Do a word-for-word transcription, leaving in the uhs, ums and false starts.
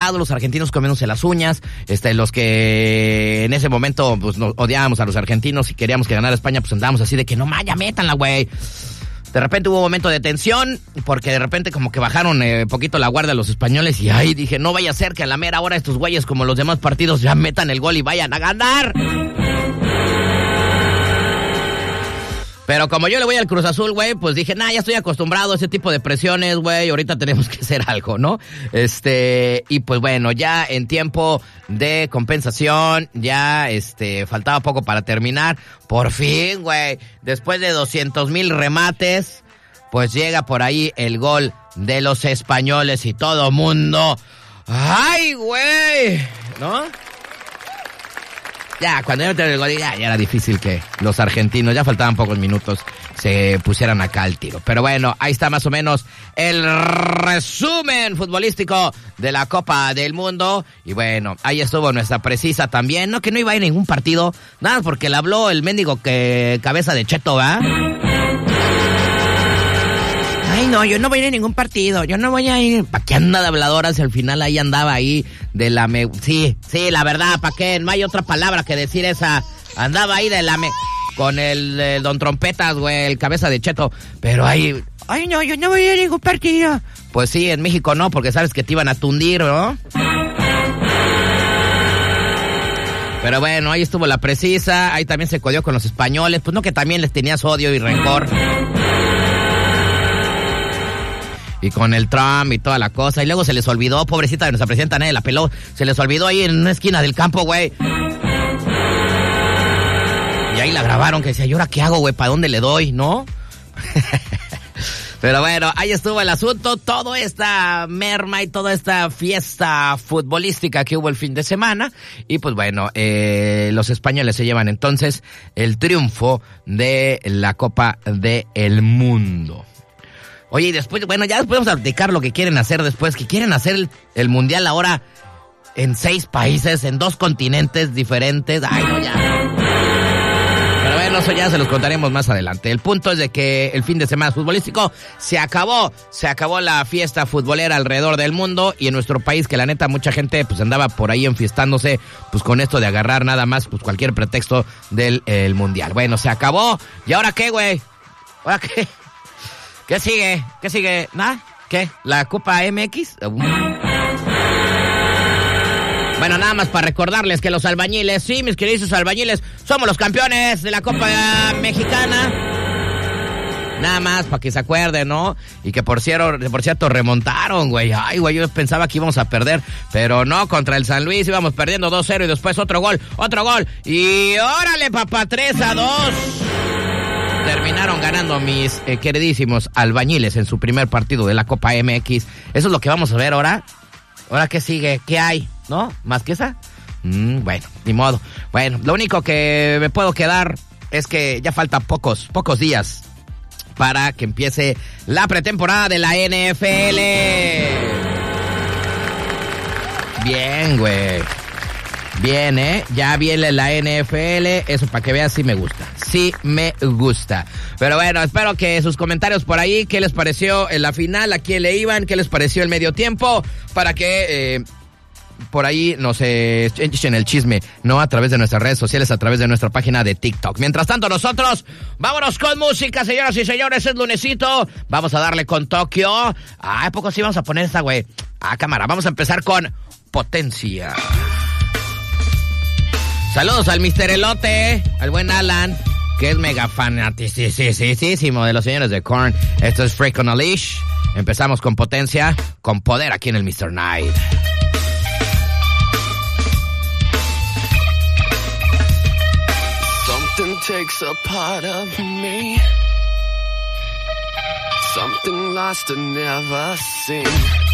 lado, los argentinos comiéndose las uñas, este, los que en ese momento pues nos odiábamos a los argentinos y queríamos que ganara España, pues andábamos así de que no maya, métanla, güey. De repente hubo un momento de tensión, porque de repente como que bajaron eh, poquito la guardia los españoles y ahí dije, no vaya a ser que a la mera hora estos güeyes como los demás partidos ya metan el gol y vayan a ganar. Pero como yo le voy al Cruz Azul, güey, pues dije, nah, ya estoy acostumbrado a ese tipo de presiones, güey, ahorita tenemos que hacer algo, ¿no? Este, y pues bueno, ya en tiempo de compensación, ya, este, faltaba poco para terminar. Por fin, güey, después de doscientos mil remates, pues llega por ahí el gol de los españoles y todo mundo, ¡ay, güey! ¿No? Ya, cuando yo metieron el gol, ya, ya era difícil que los argentinos, ya faltaban pocos minutos, se pusieran acá al tiro. Pero bueno, ahí está más o menos el resumen futbolístico de la Copa del Mundo. Y bueno, ahí estuvo nuestra precisa también. No, que no iba a ir a ningún partido, nada, porque le habló el mendigo que cabeza de cheto, ¿va? Ay, no, yo no voy a ir a ningún partido, yo no voy a ir. ¿Para qué anda de habladora si al final ahí andaba ahí de la me... Sí, sí, la verdad, ¿para qué? No hay otra palabra que decir esa. Andaba ahí de la me... Con el, el Don Trompetas, güey, el cabeza de cheto. Pero ahí... Ay, no, yo no voy a ir a ningún partido. Pues sí, en México no, porque sabes que te iban a tundir, ¿no? Pero bueno, ahí estuvo la precisa. Ahí también se codió con los españoles. Pues no, que también les tenías odio y rencor. Y con el Trump y toda la cosa. Y luego se les olvidó, pobrecita de nuestra presidenta, nadie la peló. Se les olvidó ahí en una esquina del campo, güey. Y ahí la grabaron, que decía, ¿y ahora qué hago, güey? ¿Para dónde le doy? ¿No? Pero bueno, ahí estuvo el asunto. Toda esta merma y toda esta fiesta futbolística que hubo el fin de semana. Y pues bueno, eh, los españoles se llevan entonces el triunfo de la Copa del Mundo. Oye, y después, bueno, ya después vamos a platicar lo que quieren hacer después, que quieren hacer el, el mundial ahora en seis países, en dos continentes diferentes. Ay, no, ya. Pero bueno, eso ya se los contaremos más adelante. El punto es de que el fin de semana futbolístico se acabó, se acabó la fiesta futbolera alrededor del mundo y en nuestro país, que la neta mucha gente pues andaba por ahí enfiestándose pues con esto de agarrar nada más pues cualquier pretexto del el mundial. Bueno, se acabó. ¿Y ahora qué, güey? ¿Ahora qué? ¿Qué sigue? ¿Qué sigue? ¿Nada? ¿Qué? ¿La Copa M X? Bueno, nada más para recordarles que los albañiles, sí, mis queridos albañiles, somos los campeones de la Copa Mexicana. Nada más para que se acuerden, ¿no? Y que por cierto, por cierto remontaron, güey. Ay, güey, yo pensaba que íbamos a perder, pero no, contra el San Luis íbamos perdiendo dos cero y después otro gol, otro gol. Y órale, papá, tres a dos. Terminaron ganando mis eh, queridísimos albañiles en su primer partido de la Copa M X. Eso es lo que vamos a ver ahora. ¿Ahora qué sigue? ¿Qué hay? ¿No? ¿Más que esa? Mm, bueno, ni modo. Bueno, lo único que me puedo quedar es que ya faltan pocos, pocos días para que empiece la pretemporada de la N F L. Bien, güey. Bien, ¿eh? Ya viene la N F L, eso para que veas, sí me gusta, sí me gusta. Pero bueno, espero que sus comentarios por ahí, ¿qué les pareció en la final? ¿A quién le iban? ¿Qué les pareció el medio tiempo? Para que eh, por ahí nos eh, echen el chisme, ¿no? A través de nuestras redes sociales, a través de nuestra página de TikTok. Mientras tanto, nosotros, vámonos con música, señoras y señores, es lunesito. Vamos a darle con Tokio. Ah, ¿a poco sí vamos a poner esta, güey? Ah, cámara, vamos a empezar con Potencia. Saludos al mister Elote, al buen Alan, que es mega fanaticísimo de los señores de Korn. Esto es Freak on a Leash. Empezamos con Potencia, con poder aquí en el mister Night. Something takes a part of me. Something lost and never seen.